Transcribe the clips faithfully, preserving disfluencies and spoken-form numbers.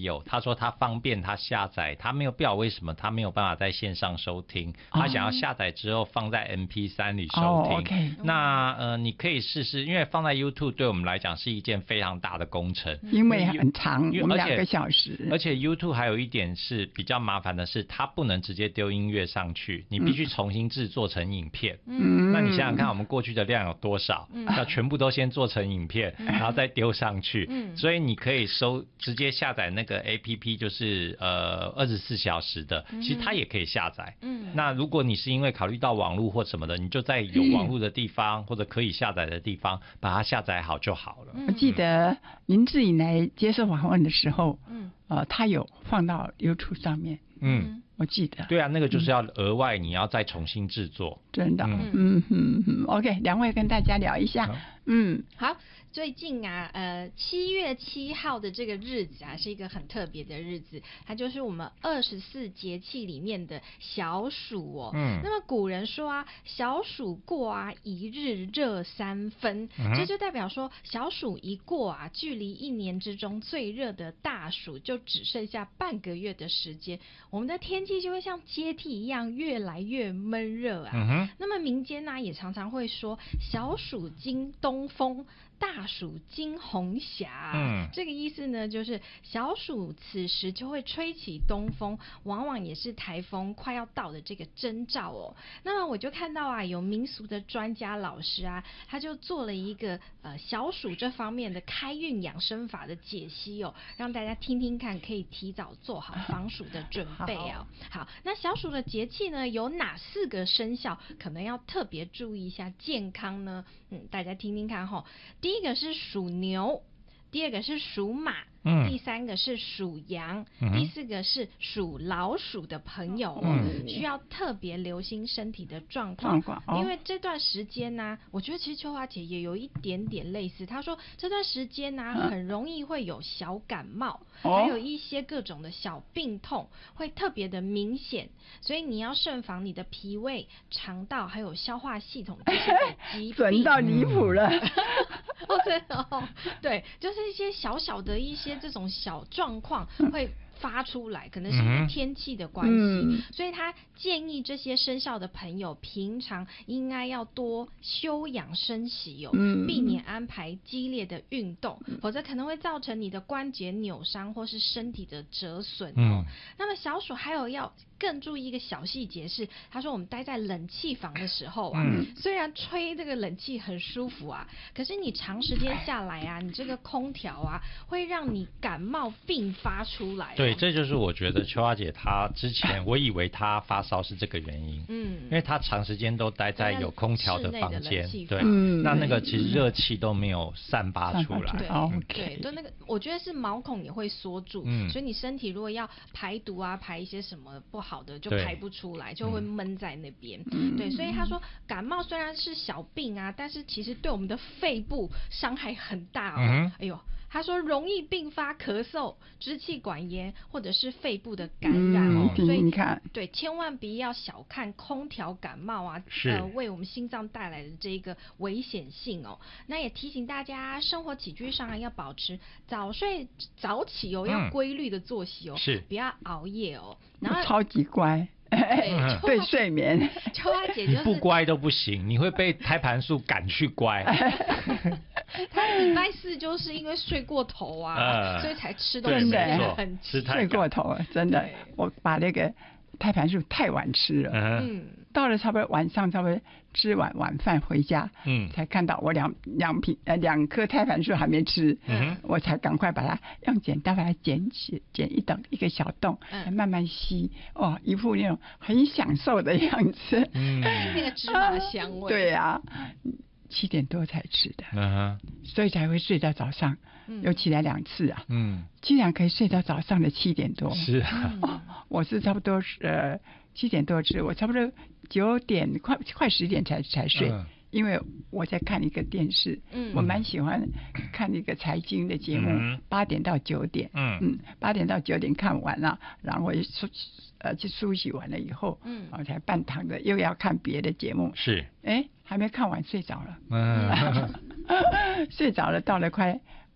友，他说他方便他下载，他没有不知道为什么他没有办法在线上收听，他想要下载之后放在 M P 三 里收听。 哦 okay、 那呃，你可以试试，因为放在 YouTube 对我们来讲是一件非常大的工程， 因为很长，我们两个小时。 而且 YouTube 还有一点是比较麻烦的是，它不能直接丢音乐上去，你必须重新制作成影片。嗯，那你想想看，我们过去的量有多少？嗯、要全部都先做成影片，嗯、然后再丢上去。嗯，所以你可以收直接下载那个 A P P， 就是呃二十四小时的，其实它也可以下载。嗯，那如果你是因为考虑到网络或什么的，你就在有网络的地方、嗯、或者可以下载的地方把它下载好就好了。 我记得林志颖来接受访问的时候，嗯，呃，他有放到 YouTube 上面。嗯，我记得。 对啊，那个就是要额外你要再重新制作。 真的。嗯嗯嗯嗯 OK， 两位跟大家聊一下。嗯， 嗯好。最近啊，呃，七月七号的这个日子啊，是一个很特别的日子，它就是我们二十四节气里面的小暑哦。嗯。那么古人说啊，小暑过啊，一日热三分，嗯、这就代表说小暑一过啊，距离一年之中最热的大暑就只剩下半个月的时间，我们的天气就会像阶梯一样越来越闷热啊。嗯、那么民间呢、啊，也常常会说小暑惊东风，大暑惊红霞，嗯，这个意思呢，就是小暑此时就会吹起东风，往往也是台风快要到的这个征兆哦。那么我就看到啊，有民俗的专家老师啊，他就做了一个呃小暑这方面的开运养生法的解析哦，让大家听听看，可以提早做好防暑的准备哦。好，那小暑的节气呢，有哪四个生肖可能要特别注意一下健康呢？嗯，大家听听看吼。第一个是属牛，第二个是属马，嗯、第三个是属羊，嗯、第四个是属老鼠的朋友哦，嗯、需要特别留心身体的状况，哦、因为这段时间呢、啊，我觉得其实秋华姐也有一点点类似，她说这段时间呢、啊，很容易会有小感冒，哦、还有一些各种的小病痛会特别的明显，所以你要慎防你的脾胃、肠道还有消化系统这些的疾病。 准到离谱了。 哦，真的哦，对，就是一些小小的一些这种小状况会发出来，可能是因为天气的关系，嗯、所以他建议这些生肖的朋友平常应该要多休养生息哦，嗯、避免安排激烈的运动，嗯、否则可能会造成你的关节扭伤或是身体的折损哦。嗯、那么小暑还有要更注意一个小细节是，他说我们待在冷气房的时候啊，嗯、虽然吹这个冷气很舒服啊，可是你长时间下来啊，你这个空调啊会让你感冒并发出来，哦。 对，这就是我觉得秋花姐她之前我以为她发烧是这个原因，嗯，因为她长时间都待在有空调的房间，对，嗯、那那个其实热气都没有散发出来， 对，嗯、对，对，那个我觉得是毛孔也会缩住，嗯、所以你身体如果要排毒啊，排一些什么不好。好的就排不出来，就会闷在那边。嗯、对，所以他说感冒虽然是小病啊，但是其实对我们的肺部伤害很大哦。嗯、哎呦，他说容易并发咳嗽、支气管炎或者是肺部的感染哦。 嗯、所以你看，对，千万不要小看空调感冒啊，呃，为我们心脏带来的这个危险性哦。那也提醒大家，生活起居上要保持早睡早起哦，嗯、要规律的作息哦， 是不要熬夜哦。然后超级乖。对, 对睡眠， 秋花姐就是不乖都不行，你会被胎盘素赶去乖。 他礼拜四就是因为睡过头啊，呃、所以才吃东西很吃睡过头，真的，我把那个胎盘素太晚吃了。嗯，到了差不多晚上，差不多吃完晚饭回家，嗯，才看到我两两瓶呃两颗胎盘素还没吃，嗯，我才赶快把它用剪刀把它剪起，剪一等一个小洞，嗯，慢慢吸，哦，一副那种很享受的样子， 嗯，那个芝麻香味， 啊对啊，七点多才吃的，嗯，所以才会睡到早上，嗯，又起来两次啊，嗯，竟然可以睡到早上的七点多， 是啊， 哦，我是差不多呃七点多吃，我差不多九点快快十点才才睡，嗯，因为我在看一个电视，嗯，我蛮喜欢看一个财经的节目，八，嗯、点到九点，嗯嗯，八点到九点看完了，然后我梳呃去梳洗完了以后，嗯，我才半躺着又要看别的节目， 是， 哎，还没看完睡着了，嗯，睡着了，到了快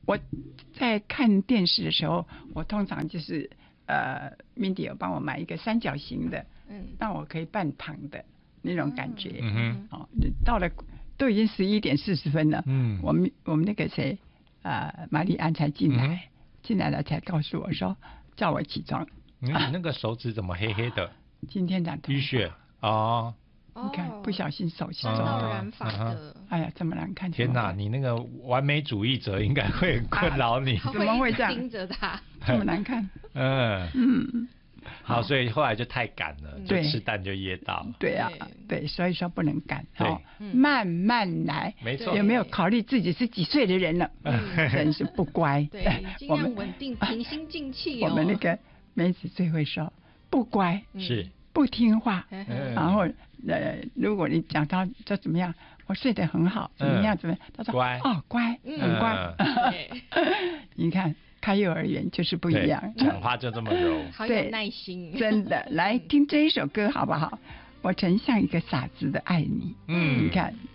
我在看电视的时候，我通常就是呃 ，Mindy 有帮我买一个三角形的，嗯，让我可以半躺的那种感觉。嗯哼，哦，到了都已经十一点四十分了，嗯，我们我们那个谁，呃，玛丽安才进来，嗯、进来了才告诉我说叫我起床。 你那个手指怎么黑黑的？ 今天染淤血哦。 你看，不小心手是沾到染发的。 哎呀，这么难看！ 天哪，你那个完美主义者应该会很困扰你。 怎么会这样？ 盯着他， 这么难看。 嗯嗯。好，所以后来就太赶了，就吃蛋就噎到。 对啊，对，所以说不能赶，哦，慢慢来。 没错。 有没有考虑自己是几岁的人了？真是不乖。 对，尽量稳定，平心静气。 我们那个梅子最会说不乖。 是。 不听话，然后呃，如果你讲他这怎么样，我睡得很好，怎么样怎么样，他说乖哦乖，很乖。你看开幼儿园就是不一样， 讲话就这么柔， 好有耐心。 真的，来听这一首歌好不好？我曾像一个傻子的爱你。嗯，你看